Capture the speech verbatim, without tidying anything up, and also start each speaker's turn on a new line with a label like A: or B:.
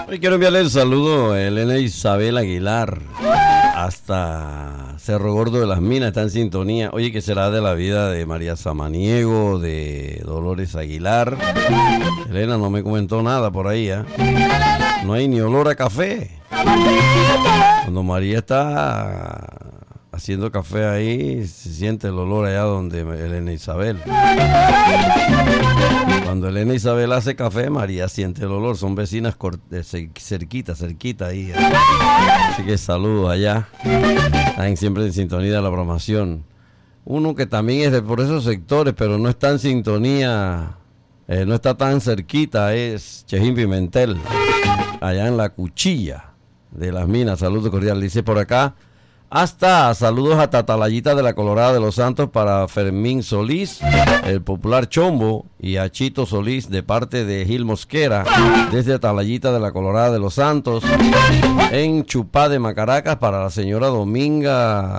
A: Hoy quiero enviarle el saludo a Elena Isabel Aguilar hasta Cerro Gordo de las Minas, está en sintonía. Oye, ¿qué será de la vida de María Samaniego, de Dolores Aguilar? Elena no me comentó nada por ahí, ¿eh? No hay ni olor a café. Cuando María está haciendo café ahí, se siente el olor allá donde Elena Isabel. Cuando Elena Isabel hace café, María siente el olor. Son vecinas cerquita, cerquita ahí. Así que saludos allá. Están siempre en sintonía de la programación. Uno que también es de por esos sectores, pero no está en sintonía, eh, no está tan cerquita, es Chejín Pimentel, allá en la Cuchilla de las Minas. Saludos cordiales. Dice por acá, hasta saludos a Tatalayita de la Colorada de los Santos para Fermín Solís, el popular Chombo, y a Chito Solís de parte de Gil Mosquera, desde Atalayita de la Colorada de los Santos, en Chupá de Macaracas para la señora Dominga